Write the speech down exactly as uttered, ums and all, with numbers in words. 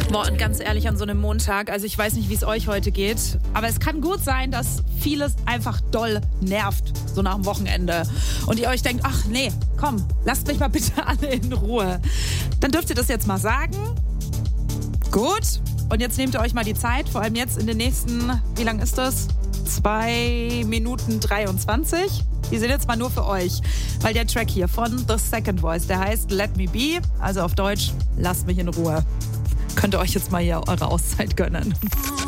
Boah, und ganz ehrlich, an so einem Montag, also ich weiß nicht, wie es euch heute geht, aber es kann gut sein, dass vieles einfach doll nervt, so nach dem Wochenende. Und ihr euch denkt, ach nee, komm, lasst mich mal bitte alle in Ruhe. Dann dürft ihr das jetzt mal sagen. Gut. Und jetzt nehmt ihr euch mal die Zeit, vor allem jetzt in den nächsten, wie lang ist das? zwei Minuten dreiundzwanzig. Die sind jetzt mal nur für euch, weil der Track hier von The Second Voice, der heißt Let Me Be, also auf Deutsch, lasst mich in Ruhe. Könnt ihr euch jetzt mal hier eure Auszeit gönnen.